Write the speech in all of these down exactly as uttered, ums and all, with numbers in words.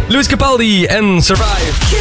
Luis Capaldi en Survive.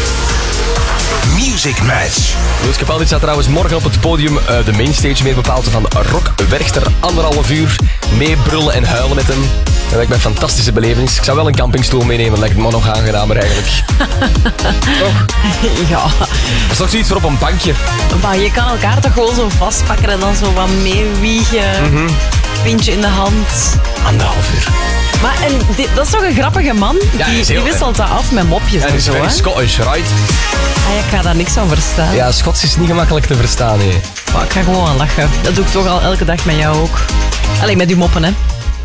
Music Match. Luis Capaldi staat trouwens morgen op het podium, uh, de mainstage meer bepaald, van Rock Werchter. Anderhalf uur meebrullen en huilen met hem. Dat lijkt me een fantastische belevenis. Ik zou wel een campingstoel meenemen, dat lijkt me nog aangenamer eigenlijk. Toch? Ja. Dat is toch zoiets voor op een bankje. Maar je kan elkaar toch gewoon zo vastpakken en dan zo wat meewiegen. Mm-hmm. Pintje in de hand. Anderhalf uur. Maar en dit, dat is toch een grappige man? Ja, die, is heel, die wisselt dat af met mopjes Ja, en is zo, very hè? Scottish, right? Ah, ja, ik ga daar niks van verstaan. Ja, Schots is niet gemakkelijk te verstaan, nee. Maar ik ga gewoon lachen. Dat doe ik toch al elke dag met jou ook. Alleen met die moppen, hè.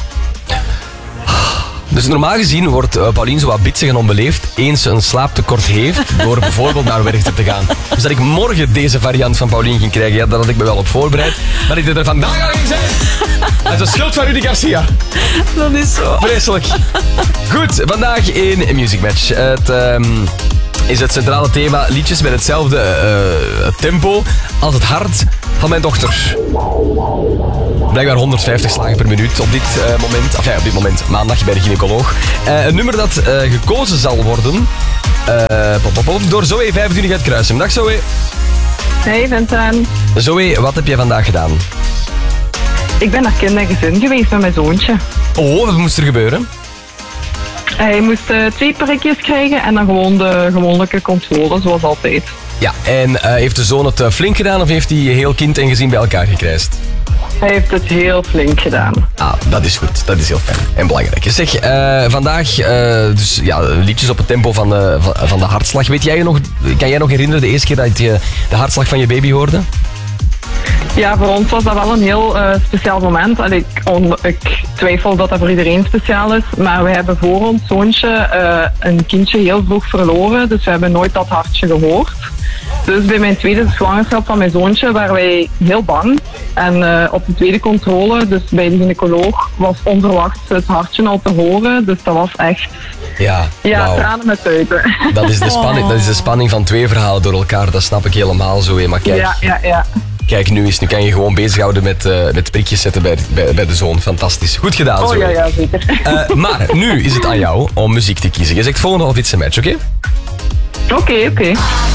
Dus normaal gezien wordt uh, Paulien zo wat bitsig en onbeleefd eens ze een slaaptekort heeft door bijvoorbeeld naar Werchter te gaan. Dus dat ik morgen deze variant van Paulien ging krijgen, ja, daar had ik me wel op voorbereid. Maar ik er vandaag al ging zijn. Dat is een schuld van Rudy Garcia. Dat is zo. Vreselijk. Goed, vandaag in Music Match. Het um, is het centrale thema liedjes met hetzelfde uh, tempo als het hart van mijn dochter. Blijkbaar honderdvijftig slagen per minuut op dit uh, moment. Of ja, op dit moment, maandag bij de gynaecoloog. Uh, een nummer dat uh, gekozen zal worden uh, pop, pop, pop, door Zoe vijfentwintig uit Kruisem. Dag Zoe. Hey Vincent. Zoe, wat heb jij vandaag gedaan? Ik ben naar kind en gezin geweest met mijn zoontje. Oh, wat moest er gebeuren? Hij moest uh, twee prikjes krijgen en dan gewoon de gewone controle, zoals altijd. Ja, en uh, heeft de zoon het uh, flink gedaan of heeft hij heel kind en gezin bij elkaar gekrijsd? Hij heeft het heel flink gedaan. Ah, dat is goed. Dat is heel fijn en belangrijk. Zeg, uh, vandaag uh, dus, ja, liedjes op het tempo van de, van, van de hartslag. Weet jij je nog, kan jij nog herinneren de eerste keer dat je de hartslag van je baby hoorde? Ja, voor ons was dat wel een heel uh, speciaal moment. Allee, ik, on, ik twijfel dat dat voor iedereen speciaal is. Maar we hebben voor ons zoontje uh, een kindje heel vroeg verloren. Dus we hebben nooit dat hartje gehoord. Dus bij mijn tweede zwangerschap van mijn zoontje waren wij heel bang. En uh, op de tweede controle, dus bij de gynaecoloog, was onverwachts het hartje al te horen. Dus dat was echt... Ja, Ja, wow. tranen met tuiten. Dat is, de spanning, dat is de spanning van twee verhalen door elkaar. Dat snap ik helemaal zo. Maar kijk, Ja, ja, ja. kijk nu eens. Nu kan je gewoon bezighouden met, uh, met prikjes zetten bij, bij, bij de zoon. Fantastisch. Goed gedaan, Oh Zoe. ja, ja, zeker. Uh, maar nu is het aan jou om muziek te kiezen. Je zegt volgende of iets een match, oké? Oké, oké.